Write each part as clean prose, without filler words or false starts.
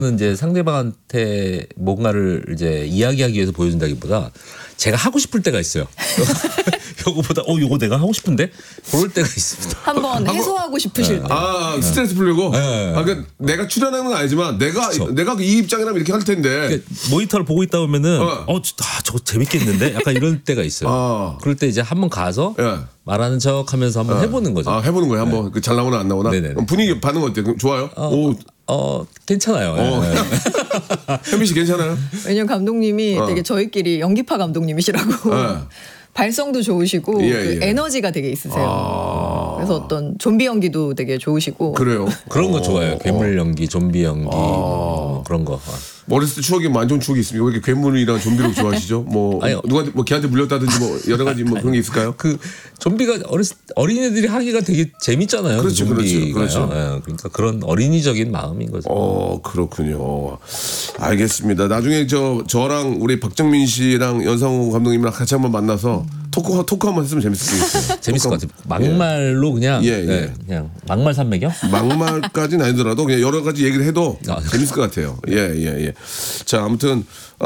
이제 상대방한테 뭔가를 이제 이야기하기 위해서 보여준다기보다 제가 하고 싶을 때가 있어요. 요거보다 요거 내가 하고 싶은데 그럴 때가 있습니다. 한번 해소하고 싶으실 때. 스트레스 풀려고. 그러니까 내가 출연하는 건 아니지만 내가 이 입장이라면 이렇게 할 텐데. 그러니까 모니터를 보고 있다 보면은 저거 재밌겠는데 약간 이럴 때가 있어요. 그럴 때 이제 한번 가서 말하는 척하면서 한번 해보는 거죠. 해보는 거예요. 한번 잘 나오나 안 나오나. 그럼 분위기 반응 어때요? 좋아요? 괜찮아요. 현미 씨 괜찮아요? 왜냐면 감독님이 되게 저희끼리 연기파 감독님이시라고 발성도 좋으시고 그 에너지가 되게 있으세요. 그래서 어떤 좀비 연기도 되게 좋으시고. 그래요? 그런 거 좋아해요. 괴물 연기, 좀비 연기 그런 거. 어렸을 때 추억이 안 좋은 추억이 있습니까? 왜 이렇게 괴물이랑 좀비를 좋아하시죠? 누구한테 걔한테 물렸다든지 여러 가지 그런 게 있을까요? 그 좀비가 어린애들이 하기가 되게 재밌잖아요. 그렇죠. 그러니까 그런 어린이적인 마음인 거죠. 그렇군요. 알겠습니다. 나중에 저랑 우리 박정민 씨랑 연상호 감독님이랑 같이 한번 만나서 토크 한번 했으면 재밌을 것 같아요. 재밌을 것 같아요. 막말로 그냥 그냥 막말 산맥이요? 막말까지는 아니더라도 그냥 여러 가지 얘기를 해도 재밌을 것 같아요. 예. 자, 아무튼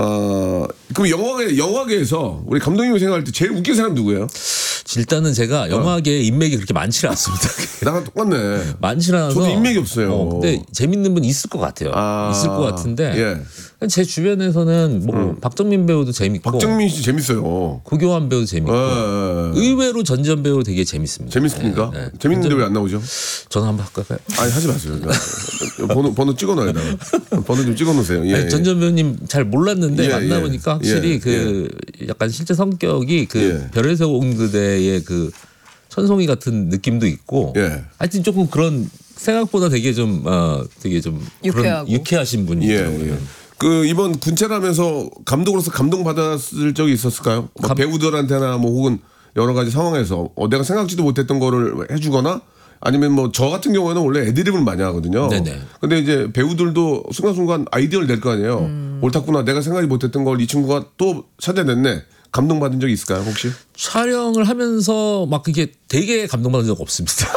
그럼 영화계에서 우리 감독님이 생각할 때 제일 웃긴 사람 누구예요? 일단은 제가 영화계에 인맥이 그렇게 많지 않습니다. 나랑 똑같네. 많지 않아서 저도 인맥이 없어요. 근데 재밌는 분 있을 것 같아요. 있을 것 같은데 제 주변에서는 박정민 배우도 재밌고 박정민 씨 재밌어요. 구교환 배우도 재밌고 의외로 전지현 배우 되게 재밌습니다. 재밌습니까? 재밌는데 왜 안 나오죠? 전화 한번 할까요? 아니 하지 마세요. 번호 찍어놔야 돼. 번호 좀 찍어놓으세요. 전지현 배우님 잘 몰랐는데 만나보니까 확실히 약간 실제 성격이 별에서 온 그대의 그 천송이 같은 느낌도 있고 하여튼 조금 그런 생각보다 되게 좀 유쾌하고. 유쾌하신 분이죠. 그 이번 군체라면서 감독으로서 감동받았을 적이 있었을까요? 배우들한테나 혹은 여러 가지 상황에서 내가 생각지도 못했던 거를 해주거나 아니면 저 같은 경우에는 원래 애드립을 많이 하거든요. 네네. 근데 이제 배우들도 순간순간 아이디어를 낼 거 아니에요. 옳았구나. 내가 생각이 못했던 걸 이 친구가 또 찾아냈네. 감동받은 적이 있을까요, 혹시? 촬영을 하면서 막 그게 되게 감동받은 적 없습니다.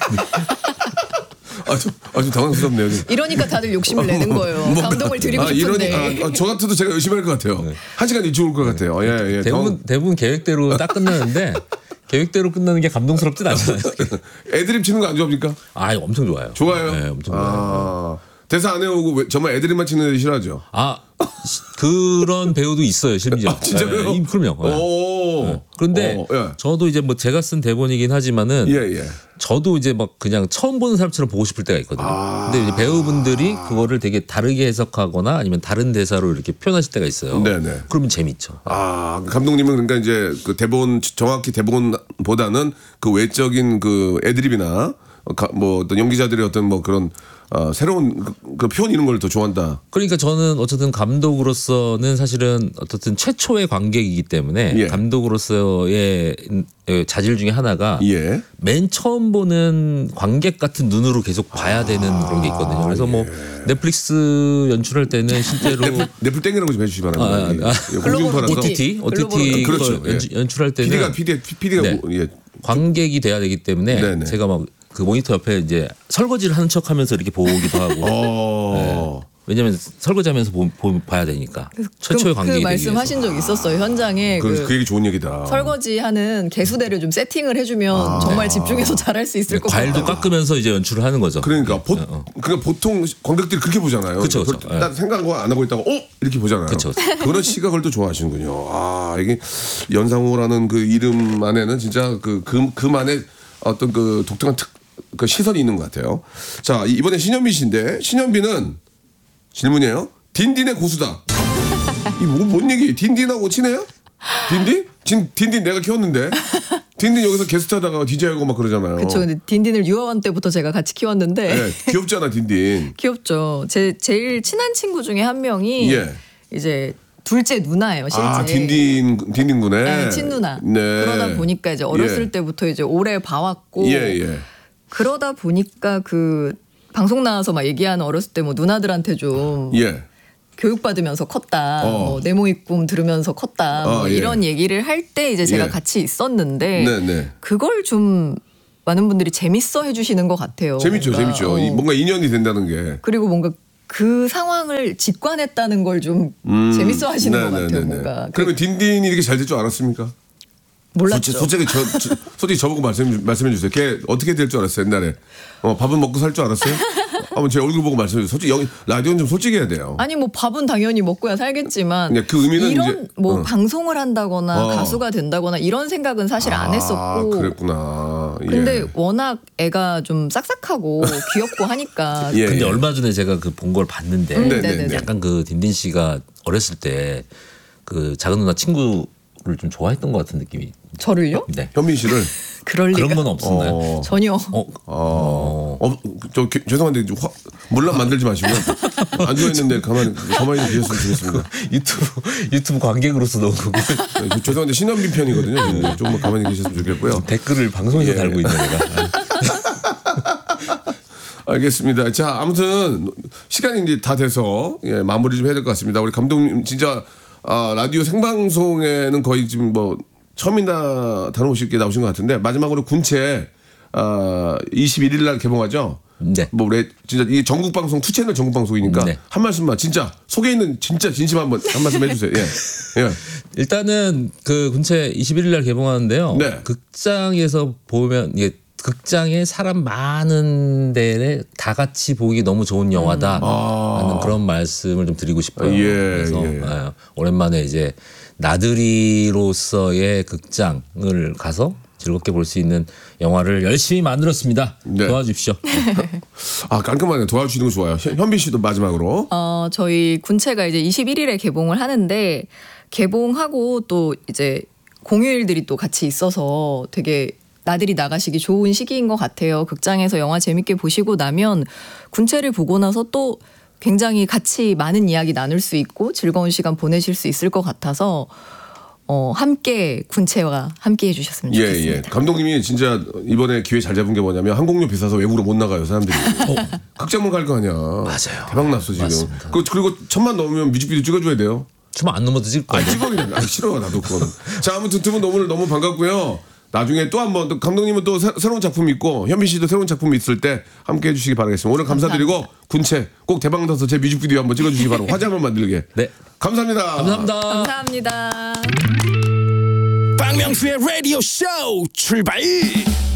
좀 당황스럽네요. 이러니까 다들 욕심을 내는 거예요. 감동을 드리고 싶은데. 저 같아도 제가 열심히 할 것 같아요. 한 시간 일찍 올 것 같아요. 대부분 계획대로 딱 끝나는데 계획대로 끝나는 게 감동스럽진 않잖아요. 애드립 치는 거 안 좋아합니까? 엄청 좋아요. 좋아요? 네, 엄청 좋아요. 대사 안 해오고 정말 애드립만 치는 애 싫어하죠? 그런 배우도 있어요, 심지어. 진짜요? 그럼요. 그런데 저도 이제 제가 쓴 대본이긴 하지만은 저도 이제 그냥 처음 보는 사람처럼 보고 싶을 때가 있거든요. 근데 이제 배우분들이 그거를 되게 다르게 해석하거나 아니면 다른 대사로 이렇게 표현하실 때가 있어요. 네네. 그러면 재밌죠. 감독님은 그러니까 이제 그 대본 정확히 대본보다는 그 외적인 그 애드립이나 어떤 연기자들의 어떤 그런 새로운 그 표현 이런 걸 더 좋아한다. 그러니까 저는 어쨌든 감독으로서는 사실은 어쨌든 최초의 관객이기 때문에 감독으로서의 자질 중에 하나가 맨 처음 보는 관객 같은 눈으로 계속 봐야 되는 그런 게 있거든요. 그래서 넷플릭스 연출할 때는 실제로 넷플 땡이라고 좀 해주시기 바랍니다. OTT 그렇죠. 연출할 때는 PD가 관객이 돼야 되기 때문에 제가 그 모니터 옆에 이제 설거지를 하는 척하면서 이렇게 보기도 하고. 왜냐면 설거지하면서 봐야 되니까. 최초의 관객이 그 말씀하신 적 있었어요. 현장에 그 얘기 좋은 얘기다. 설거지하는 개수대를 좀 세팅을 해주면 정말 집중해서 잘할 수 있을 것 같아요. 과일도 깎으면서 이제 연출을 하는 거죠. 그러니까 보통 관객들이 그렇게 보잖아요. 그렇죠. 딱 생각 안 하고 있다가 이렇게 보잖아요. 그쵸. 그런 시각을 또 좋아하시는군요. 이게 연상호라는 그 이름 안에는 진짜 그만의 어떤 그 독특한 그 시선이 있는 것 같아요. 자, 이번에 신현비 씨인데 신현비는 질문이에요. 딘딘의 고수다. 이 뭔 얘기? 딘딘하고 친해요? 딘딘 내가 키웠는데. 딘딘 여기서 게스트하다가 DJ하고 막 그러잖아요. 그렇죠. 근데 딘딘을 유아원 때부터 제가 같이 키웠는데. 귀엽잖아, 딘딘. 귀엽죠. 제일 친한 친구 중에 한 명이 이제 둘째 누나예요, 실제. 딘딘 군의. 네, 친누나. 그러다 보니까 이제 어렸을 때부터 이제 오래 봐왔고. 그러다 보니까 그 방송 나와서 막 얘기하는 어렸을 때 누나들한테 좀 교육받으면서 컸다. 네모 입꿈 들으면서 컸다. 이런 얘기를 할 때 이제 제가 같이 있었는데 그걸 좀 많은 분들이 재밌어 해주시는 것 같아요. 재밌죠. 뭔가 인연이 된다는 게. 그리고 뭔가 그 상황을 직관했다는 걸 좀 재밌어 하시는 것 같아요. 뭔가. 그러면 딘딘이 이렇게 잘 될 줄 알았습니까? 몰랐죠. 솔직히 저보고 말씀해 주세요. 걔 어떻게 될 줄 알았어요, 옛날에? 밥은 먹고 살 줄 알았어요? 한번 제 얼굴 보고 말씀해 주세요. 솔직히 여기 라디오는 좀 솔직해야 돼요. 아니 뭐 밥은 당연히 먹고야 살겠지만 그 의미는 이런 이제, 뭐 방송을 한다거나 가수가 된다거나 이런 생각은 사실 안 했었고. 그랬구나. 근데 워낙 애가 좀 싹싹하고 귀엽고 하니까. 근데 얼마 전에 제가 그 본 걸 봤는데 약간 그 딘딘 씨가 어렸을 때 그 작은 누나 친구를 좀 좋아했던 것 같은 느낌이. 저를요? 네. 현민 씨를. 그런 건 없었나요? 전혀. 죄송한데 물론 만들지 마시고 안 좋아했는데 가만히 계셨으면 좋겠습니다. 유튜브 관객으로서 너무 죄송한데 신현빈 편이거든요. 좀 가만히 계셨으면 좋겠고요. 댓글을 방송에서 달고 있는 애가. 알겠습니다. 자, 아무튼 시간이 이제 다 돼서 마무리 좀 해야 될 것 같습니다. 우리 감독님 진짜 라디오 생방송에는 거의 지금 뭐 처음이나 다름없이 나오신 것 같은데 마지막으로 군체 21일 날 개봉하죠. 네. 뭐 진짜 이 전국 방송 투채널 전국 방송이니까 네. 한 말씀만 진짜 속에 있는 진짜 진심 한 말씀 해주세요. 예. 일단은 그 군체 21일 날 개봉하는데요. 네. 극장에서 보면 이게 극장에 사람 많은 데에 다 같이 보기 너무 좋은 영화다 하는 그런 말씀을 좀 드리고 싶어요. 그래서 오랜만에 이제 나들이로서의 극장을 가서 즐겁게 볼 수 있는 영화를 열심히 만들었습니다. 네. 도와주십시오. 깔끔하게 도와주시는 거 좋아요. 현빈 씨도 마지막으로. 저희 군체가 이제 21일에 개봉을 하는데 개봉하고 또 이제 공휴일들이 또 같이 있어서 되게 나들이 나가시기 좋은 시기인 것 같아요. 극장에서 영화 재밌게 보시고 나면 군체를 보고 나서 또 굉장히 같이 많은 이야기 나눌 수 있고 즐거운 시간 보내실 수 있을 것 같아서 함께 군체와 함께 해주셨으면 좋겠습니다. 감독님이 진짜 이번에 기회 잘 잡은 게 뭐냐면 항공료 비싸서 외국으로 못 나가요 사람들이. 극장만 갈 거 아니야. 맞아요. 대박 났어 지금. 그리고 1,000만 넘으면 뮤직비디오 찍어줘야 돼요. 좀 안 넘어도 찍을 거예요. 찍어. 싫어 나도 그거는. 자 아무튼 두 분 너무 반갑고요. 나중에 또 한번 감독님은 또 새로운 작품이 있고 현민 씨도 새로운 작품이 있을 때 함께 해주시기 바라겠습니다. 오늘 감사드리고 군체 꼭 대박 나서 제 뮤직비디오 한번 찍어주시기 바라고 화제 한번 만들게. 네. 감사합니다. 감사합니다. 박명수의 라디오 쇼 출발!